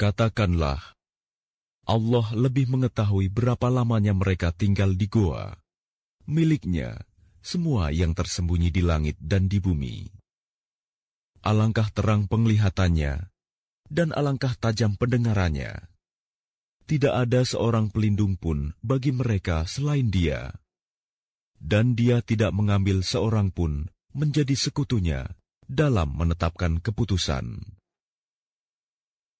Katakanlah, Allah lebih mengetahui berapa lamanya mereka tinggal di goa. Miliknya semua yang tersembunyi di langit dan di bumi. Alangkah terang penglihatannya, dan alangkah tajam pendengarannya. Tidak ada seorang pelindung pun bagi mereka selain Dia. Dan Dia tidak mengambil seorang pun menjadi sekutunya dalam menetapkan keputusan.